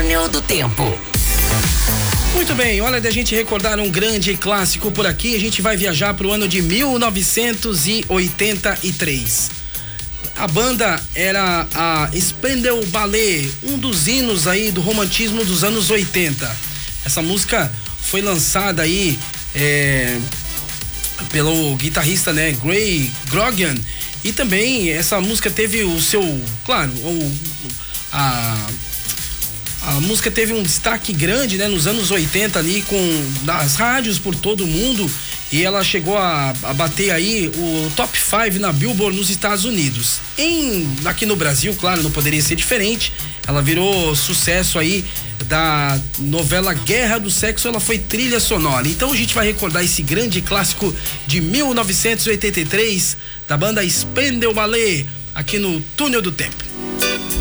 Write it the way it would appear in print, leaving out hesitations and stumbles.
Túnel do Tempo. Muito bem, hora da gente recordar um grande clássico por aqui. A gente vai viajar para o ano de 1983. A banda era a Spandau Ballet, um dos hinos aí do romantismo dos anos 80. Essa música foi lançada aí pelo guitarrista, né, Gray Grogan, e também essa música teve o seu, claro, a música teve um destaque grande, né, nos anos 80 ali nas rádios por todo o mundo, e ela chegou a bater aí o top 5 na Billboard nos Estados Unidos. Aqui no Brasil, claro, não poderia ser diferente. Ela virou sucesso aí da novela Guerra do Sexo, ela foi trilha sonora. Então a gente vai recordar esse grande clássico de 1983 da banda Spandau Ballet aqui no Túnel do Tempo.